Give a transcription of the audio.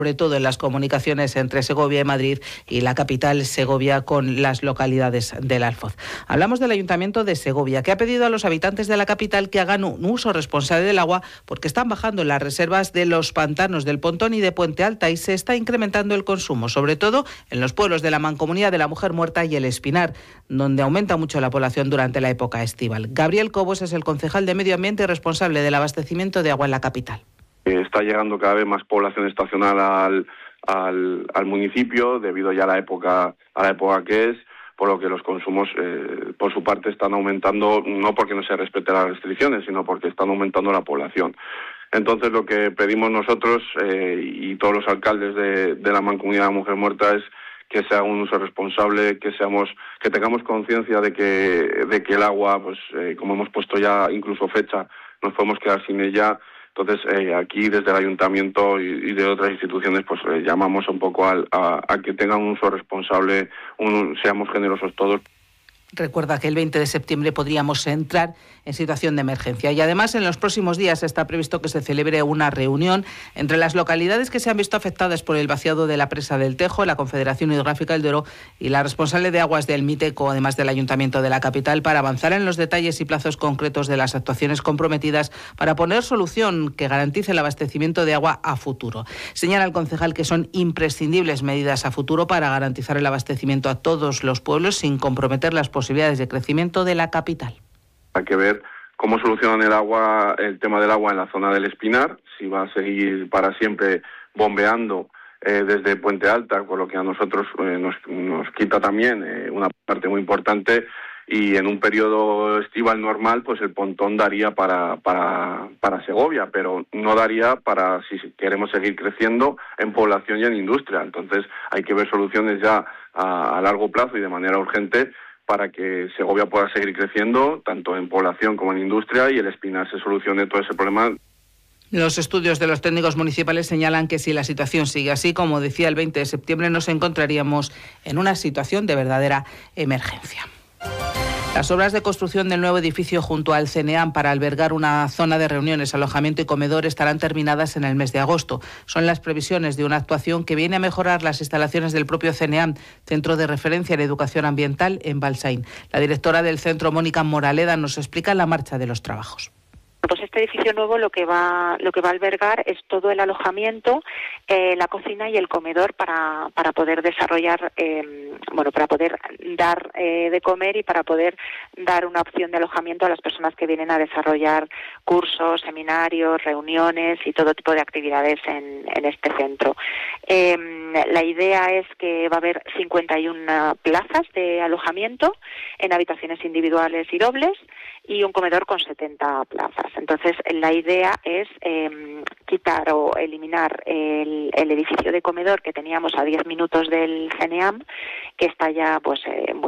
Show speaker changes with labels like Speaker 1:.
Speaker 1: sobre todo en las comunicaciones entre Segovia y Madrid y la capital Segovia con las localidades del Alfoz. Hablamos del Ayuntamiento de Segovia, que ha pedido a los habitantes de la capital que hagan un uso responsable del agua porque están bajando las reservas de los pantanos del Pontón y de Puente Alta y se está incrementando el consumo, sobre todo en los pueblos de la Mancomunidad de la Mujer Muerta y El Espinar, donde aumenta mucho la población durante la época estival. Gabriel Cobos es el concejal de Medio Ambiente y responsable del abastecimiento de agua en la capital.
Speaker 2: Está llegando cada vez más población estacional al municipio debido ya a la época que es, por lo que los consumos por su parte están aumentando, no porque no se respeten las restricciones, sino porque están aumentando la población. Entonces lo que pedimos nosotros y todos los alcaldes de la Mancomunidad de la Mujer Muerta es que se haga un uso responsable, que tengamos conciencia de que el agua, pues como hemos puesto ya incluso fecha, nos podemos quedar sin ella. Entonces, aquí desde el Ayuntamiento y de otras instituciones, pues llamamos un poco a que tengan un uso responsable, seamos generosos todos.
Speaker 1: Recuerda que el 20 de septiembre podríamos entrar en situación de emergencia. Y además, en los próximos días está previsto que se celebre una reunión entre las localidades que se han visto afectadas por el vaciado de la presa del Tejo, la Confederación Hidrográfica del Duero y la responsable de aguas del Miteco, además del Ayuntamiento de la capital, para avanzar en los detalles y plazos concretos de las actuaciones comprometidas para poner solución que garantice el abastecimiento de agua a futuro. Señala el concejal que son imprescindibles medidas a futuro para garantizar el abastecimiento a todos los pueblos sin comprometer las posibilidades de crecimiento de la capital.
Speaker 2: Hay que ver cómo solucionan el tema del agua en la zona del Espinar, si va a seguir para siempre bombeando desde Puente Alta, con lo que a nosotros nos quita también una parte muy importante, y en un periodo estival normal pues el Pontón daría para Segovia, pero no daría para si queremos seguir creciendo en población y en industria. Entonces hay que ver soluciones ya a largo plazo y de manera urgente para que Segovia pueda seguir creciendo, tanto en población como en industria, y el Espinar se solucione todo ese problema.
Speaker 1: Los estudios de los técnicos municipales señalan que si la situación sigue así, como decía el 20 de septiembre, nos encontraríamos en una situación de verdadera emergencia. Las obras de construcción del nuevo edificio junto al CNEAM para albergar una zona de reuniones, alojamiento y comedor estarán terminadas en el mes de agosto. Son las previsiones de una actuación que viene a mejorar las instalaciones del propio CNEAM, Centro de Referencia en Educación Ambiental en Balsaín. La directora del centro, Mónica Moraleda, nos explica la marcha de los trabajos.
Speaker 3: Pues este edificio nuevo lo que va a albergar es todo el alojamiento, la cocina y el comedor para poder desarrollar, para poder dar de comer y para poder dar una opción de alojamiento a las personas que vienen a desarrollar cursos, seminarios, reuniones y todo tipo de actividades en este centro. La idea es que va a haber 51 plazas de alojamiento en habitaciones individuales y dobles y un comedor con 70 plazas. Entonces, la idea es quitar o eliminar el edificio de comedor que teníamos a 10 minutos del CNEAM, que está ya